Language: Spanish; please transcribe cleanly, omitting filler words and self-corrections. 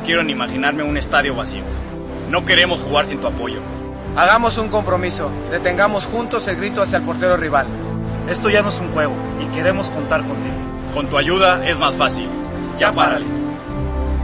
No quiero ni imaginarme un estadio vacío. No queremos jugar sin tu apoyo. Hagamos un compromiso. Detengamos juntos el grito hacia el portero rival. Esto ya no es un juego y queremos contar contigo. Con tu ayuda es más fácil. Ya párale.